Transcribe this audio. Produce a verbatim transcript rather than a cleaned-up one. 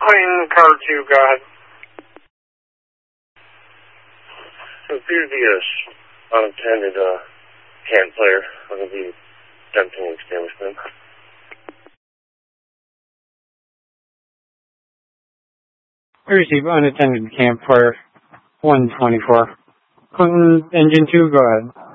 Clinton, car two, go ahead. It appears to be a unattended uh, camp player. I'm going to be attempting an extinguishment. I receive unattended camp player one twenty-four. Clinton, engine two, go ahead.